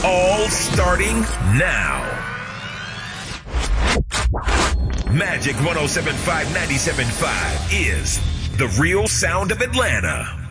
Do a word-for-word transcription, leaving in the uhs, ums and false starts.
All starting now. Magic one oh seven point five, ninety-seven point five is the real sound of Atlanta.